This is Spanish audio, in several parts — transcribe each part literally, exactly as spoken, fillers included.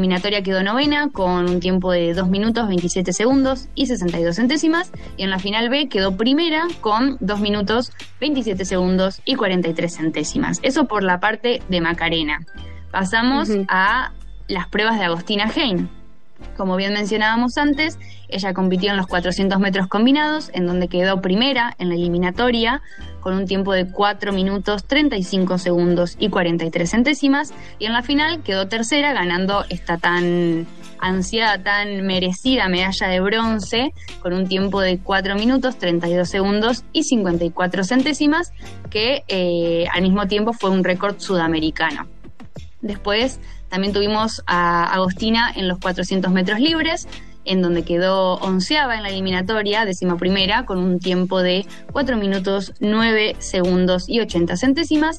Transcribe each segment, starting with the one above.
eliminatoria quedó novena con un tiempo de dos minutos veintisiete segundos y sesenta y dos centésimas, y en la final B quedó primera con dos minutos veintisiete segundos y cuarenta y tres centésimas. Eso por la parte de Macarena. Pasamos uh-huh. a las pruebas de Agostina Heim. Como bien mencionábamos antes, ella compitió en los cuatrocientos metros combinados, en donde quedó primera en la eliminatoria con un tiempo de cuatro minutos treinta y cinco segundos y cuarenta y tres centésimas, y en la final quedó tercera, ganando esta tan ansiada, tan merecida medalla de bronce con un tiempo de cuatro minutos treinta y dos segundos y cincuenta y cuatro centésimas, que eh, al mismo tiempo fue un récord sudamericano. Después también tuvimos a Agostina en los cuatrocientos metros libres, en donde quedó onceava en la eliminatoria, décima primera, con un tiempo de cuatro minutos nueve segundos y ochenta centésimas,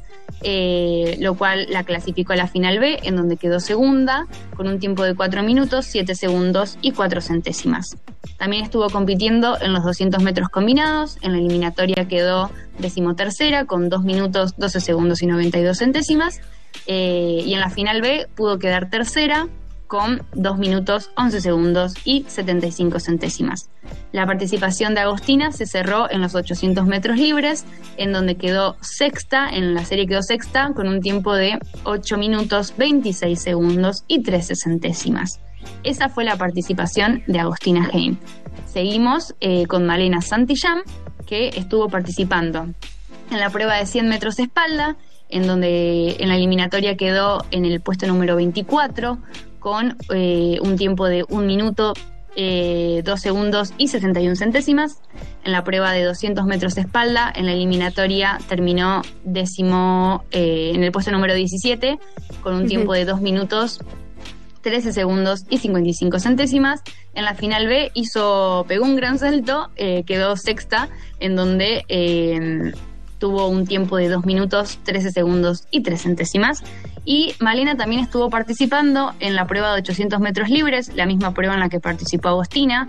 eh, lo cual la clasificó a la final B, en donde quedó segunda, con un tiempo de cuatro minutos siete segundos y cuatro centésimas. También estuvo compitiendo en los doscientos metros combinados, en la eliminatoria quedó decimotercera, con dos minutos doce segundos y noventa y dos centésimas, Eh, y en la final B pudo quedar tercera con dos minutos once segundos y setenta y cinco centésimas. La participación de Agostina se cerró en los ochocientos metros libres, en donde quedó sexta, en la serie quedó sexta con un tiempo de ocho minutos veintiséis segundos y trece centésimas. Esa fue la participación de Agostina Heim. Seguimos eh, con Malena Santillán, que estuvo participando en la prueba de cien metros de espalda, en donde en la eliminatoria quedó en el puesto número veinticuatro con eh, un tiempo de un minuto, eh, dos segundos y sesenta y una centésimas. En la prueba de doscientos metros de espalda, en la eliminatoria terminó décimo eh, en el puesto número diecisiete con un uh-huh. tiempo de dos minutos trece segundos y cincuenta y cinco centésimas. En la final B hizo, pegó un gran salto, eh, quedó sexta, en donde eh, tuvo un tiempo de dos minutos trece segundos y tres centésimas. Y Malena también estuvo participando en la prueba de ochocientos metros libres, la misma prueba en la que participó Agostina,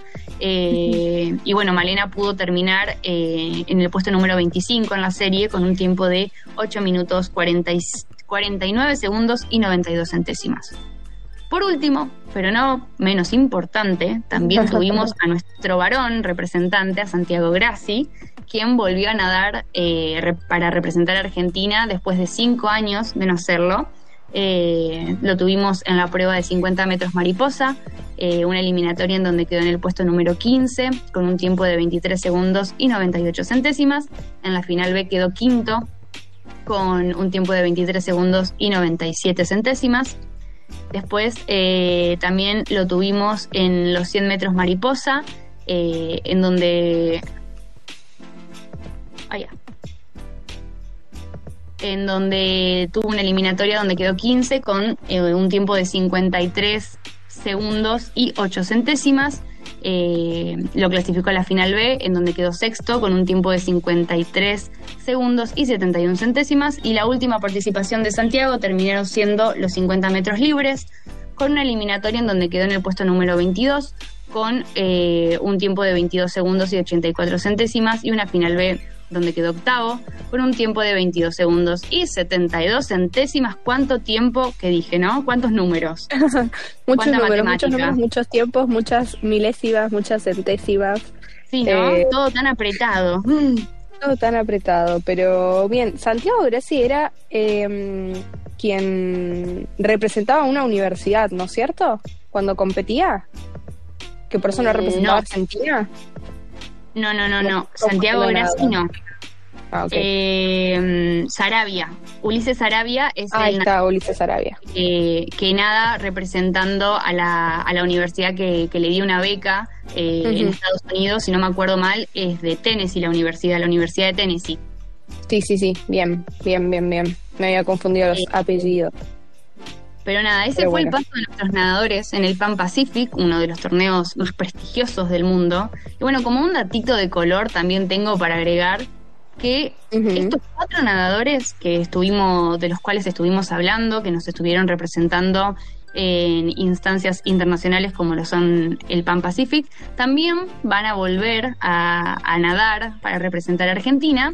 eh, y bueno, Malena pudo terminar eh, en el puesto número veinticinco en la serie con un tiempo de ocho minutos cuarenta y, cuarenta y nueve segundos y noventa y dos centésimas. Por último, pero no menos importante, también tuvimos a nuestro varón representante, a Santiago Grassi, quien volvió a nadar eh, re- para representar a Argentina después de cinco años de no hacerlo. Eh, lo tuvimos en la prueba de cincuenta metros mariposa, eh, una eliminatoria en donde quedó en el puesto número quince, con un tiempo de veintitrés segundos y noventa y ocho centésimas. En la final B quedó quinto, con un tiempo de veintitrés segundos y noventa y siete centésimas. Después eh, también lo tuvimos en los cien metros mariposa, eh, en donde... Ah, ya. En donde tuvo una eliminatoria donde quedó quince con eh, un tiempo de cincuenta y tres segundos y ocho centésimas. Eh, lo clasificó a la final B, en donde quedó sexto con un tiempo de cincuenta y tres segundos y setenta y una centésimas. Y la última participación de Santiago terminaron siendo los cincuenta metros libres, con una eliminatoria en donde quedó en el puesto número veintidós con eh, un tiempo de veintidós segundos y ochenta y cuatro centésimas, y una final B donde quedó octavo con un tiempo de veintidós segundos y setenta y dos centésimas. ¿Cuánto tiempo que dije, no? ¿Cuántos números? Muchos números, muchos números, muchos tiempos, muchas milésimas, muchas centésimas. Sí, ¿no? Eh, todo tan apretado. Todo tan apretado, pero bien, Santiago Grassi era eh, quien representaba una universidad, ¿no es cierto? Cuando competía, que por eso no representaba no. a Argentina. No, no, no, no. Santiago Grassi no. Ah, okay. eh, Sarabia. Ulises Sarabia es Ahí el está, Ulises Sarabia. Eh, que nada representando a la, a la universidad que, que le dio una beca eh, uh-huh. en Estados Unidos, si no me acuerdo mal, es de Tennessee la universidad, la Universidad de Tennessee. Sí, sí, sí, bien, bien, bien, bien. Me había confundido los eh, apellidos. Pero nada, ese Pero fue bueno. el paso de nuestros nadadores en el Pan Pacific, uno de los torneos más prestigiosos del mundo. Y bueno, como un datito de color también tengo para agregar que uh-huh. estos cuatro nadadores que estuvimos, de los cuales estuvimos hablando, que nos estuvieron representando en instancias internacionales como lo son el Pan Pacific, también van a volver a, a nadar para representar a Argentina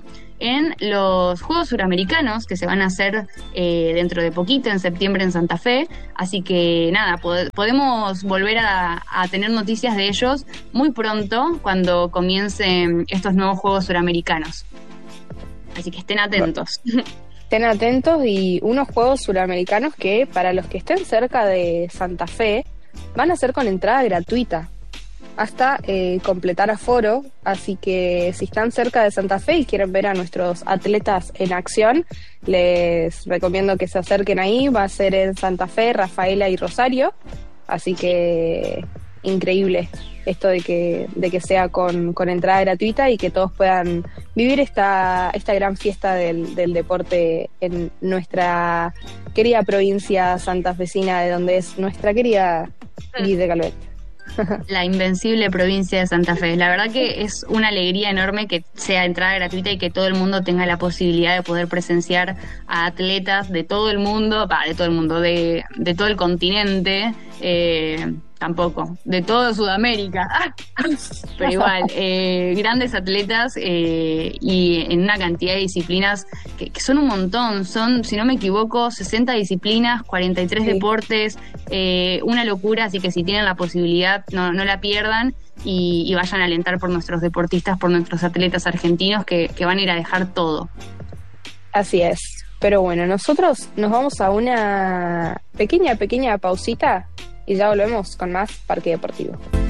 en los Juegos Suramericanos que se van a hacer eh, dentro de poquito, en septiembre en Santa Fe. Así que nada, pod- podemos volver a, a tener noticias de ellos muy pronto cuando comiencen estos nuevos Juegos Suramericanos. Así que estén atentos. Estén atentos, y unos Juegos Suramericanos que para los que estén cerca de Santa Fe van a ser con entrada gratuita hasta eh, completar aforo, así que si están cerca de Santa Fe y quieren ver a nuestros atletas en acción, les recomiendo que se acerquen ahí. Va a ser en Santa Fe, Rafaela y Rosario, así que increíble esto de que de que sea con, con entrada gratuita y que todos puedan vivir esta esta gran fiesta del, del deporte en nuestra querida provincia santafesina, de donde es nuestra querida Guille Calvet. La invencible provincia de Santa Fe. La verdad que es una alegría enorme que sea entrada gratuita y que todo el mundo tenga la posibilidad de poder presenciar a atletas de todo el mundo, bah, de todo el mundo, de, de todo el continente, eh, tampoco, de toda Sudamérica, pero igual, eh, grandes atletas eh, y en una cantidad de disciplinas que, que son un montón. Son, si no me equivoco, sesenta disciplinas, cuarenta y tres Sí. deportes, eh, una locura. Así que si tienen la posibilidad, no, no la pierdan y, y vayan a alentar por nuestros deportistas, por nuestros atletas argentinos que, que van a ir a dejar todo. Así es. Pero bueno, nosotros nos vamos a una pequeña, pequeña pausita y ya volvemos con más Parque Deportivo.